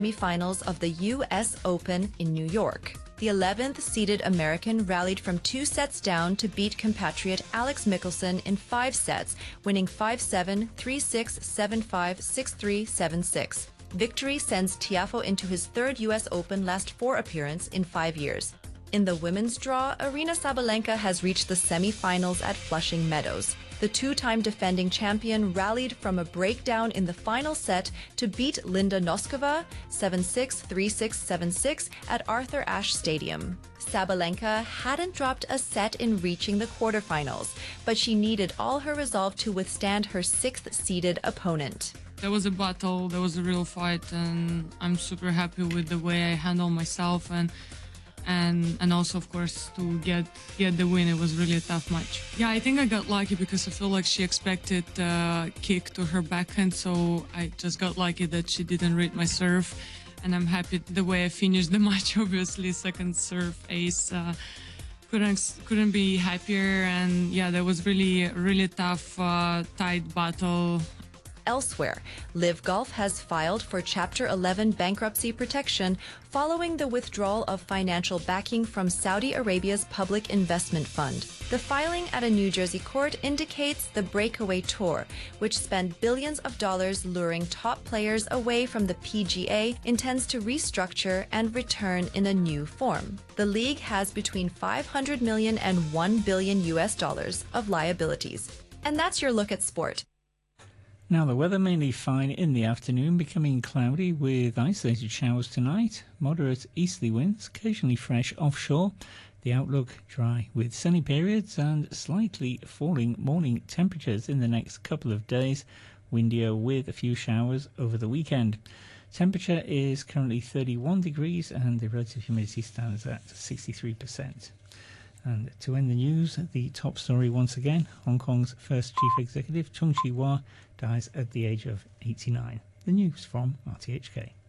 semifinals of the U.S. Open in New York. The 11th seeded American rallied from 2 sets down to beat compatriot Alex Michelsen in 5 sets, winning 5-7, 3-6, 7-5, 6-3, 7-6. Victory sends Tiafoe into his 3rd U.S. Open last 4 appearance in 5 years. In the women's draw, Aryna Sabalenka has reached the semifinals at Flushing Meadows. The 2-time defending champion rallied from a breakdown in the final set to beat Linda Noskova 7-6, 3-6, 7-6 at Arthur Ashe Stadium. Sabalenka hadn't dropped a set in reaching the quarterfinals, but she needed all her resolve to withstand her 6th-seeded opponent. There was a battle, there was a real fight, and I'm super happy with the way I handled myself and also, of course, to get the win. It was really a tough match. Yeah, I think I got lucky because I feel like she expected a kick to her backhand, so I just got lucky that she didn't read my serve, and I'm happy the way I finished the match. Obviously, second serve ace. Couldn't be happier, and yeah, that was really tough, tight battle. Elsewhere, Liv Golf has filed for Chapter 11 bankruptcy protection following the withdrawal of financial backing from Saudi Arabia's Public Investment Fund. The filing at a New Jersey court indicates the Breakaway Tour, which spent billions of dollars luring top players away from the PGA, intends to restructure and return in a new form. The league has between $500 million and $1 billion of liabilities. And that's your look at sport. Now the weather mainly fine in the afternoon, becoming cloudy with isolated showers tonight, moderate easterly winds, occasionally fresh offshore. The outlook dry with sunny periods and slightly falling morning temperatures in the next couple of days, windier with a few showers over the weekend. Temperature is currently 31 degrees and the relative humidity stands at 63%. And to end the news, the top story once again, Hong Kong's first chief executive, Chung Chee-hwa, dies at the age of 89. The news from RTHK.